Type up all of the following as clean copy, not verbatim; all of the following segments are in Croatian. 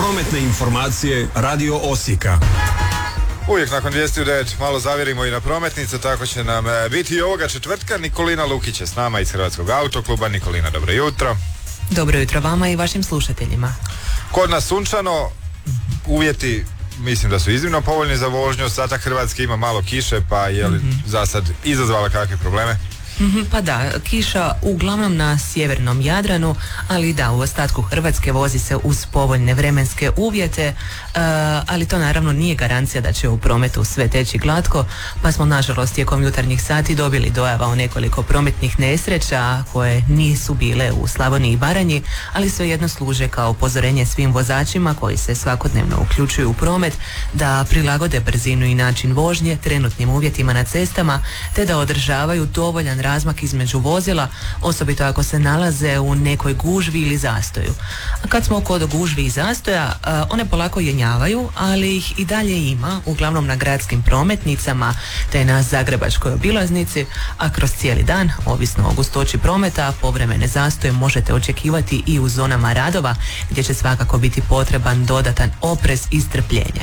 Prometne informacije Radio Osijeka. Uvijek nakon 209 malo zavjerimo i na prometnice, tako će nam biti i ovoga četvrtka. Nikolina Lukić je s nama iz Hrvatskog autokluba. Nikolina, dobro jutro. Dobro jutro vama i vašim slušateljima. Kod nas sunčano, uvjeti mislim da su iznimno povoljni za vožnju. Ostatak Hrvatske ima malo kiše, pa je li za sad izazvala kakve probleme? Pa da, kiša uglavnom na sjevernom Jadranu, ali da, u ostatku Hrvatske vozi se uz povoljne vremenske uvjete, ali to naravno nije garancija da će u prometu sve teći glatko, pa smo nažalost tijekom jutarnjih sati dobili dojava o nekoliko prometnih nesreća koje nisu bile u Slavoniji i Baranji, ali svejedno služe kao upozorenje svim vozačima koji se svakodnevno uključuju u promet da prilagode brzinu i način vožnje trenutnim uvjetima na cestama, te da održavaju dovoljan razmak između vozila, osobito ako se nalaze u nekoj gužvi ili zastoju. A kad smo kod gužvi i zastoja, one polako jenjavaju, ali ih i dalje ima, uglavnom na gradskim prometnicama te na zagrebačkoj obilaznici, a kroz cijeli dan, ovisno o gustoći prometa, povremene zastoje možete očekivati i u zonama radova, gdje će svakako biti potreban dodatan oprez i strpljenje.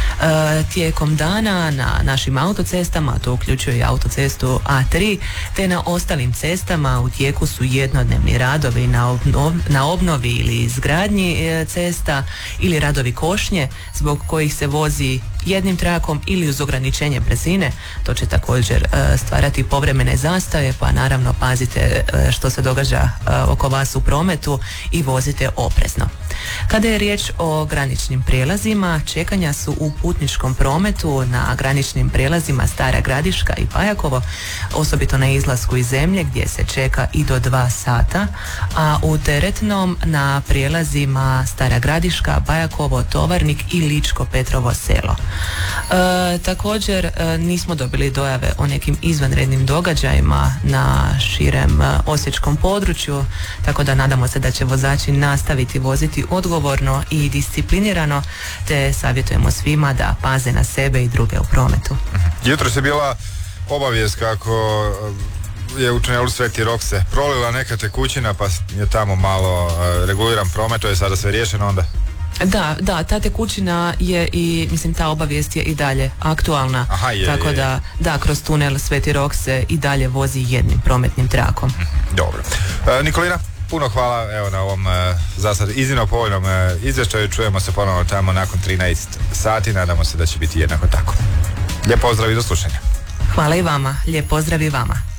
Tijekom dana na našim autocestama, to uključuje i autocestu A3, te na ostalim cestama u tijeku su jednodnevni radovi na obnovi ili izgradnji cesta ili radovi košnje zbog kojih se vozi jednim trakom ili uz ograničenje brzine. To će također stvarati povremene zastoje, pa naravno pazite što se događa oko vas u prometu i vozite oprezno. Kada je riječ o graničnim prijelazima, čekanja su u putničkom prometu na graničnim prijelazima Stara Gradiška i Bajakovo, osobito na izlasku iz zemlje gdje se čeka i do 2 sata, a u teretnom na prijelazima Stara Gradiška, Bajakovo, Tovarnik i Ličko Petrovo Selo. Također nismo dobili dojave o nekim izvanrednim događajima na širem osječkom području, tako da nadamo se da će vozači nastaviti voziti odgovorno i disciplinirano, te savjetujemo svima da paze na sebe i druge u prometu. Jutros je bila obavijest kako je u tunelu Sveti Rok se prolila neka tekućina, pa je tamo malo reguliran promet. To je sada sve riješeno onda? Da, ta tekućina je i, mislim, ta obavijest je i dalje aktualna. Aha, tako da kroz tunel Sveti Rok se i dalje vozi jednim prometnim trakom. Dobro. Nikolina, puno hvala na ovom za sad iznimno povoljnom izvještaju. Čujemo se ponovno tamo nakon 13 sati. Nadamo se da će biti jednako tako. Lijep pozdrav i do slušanja. Hvala i vama. Lijep pozdrav i vama.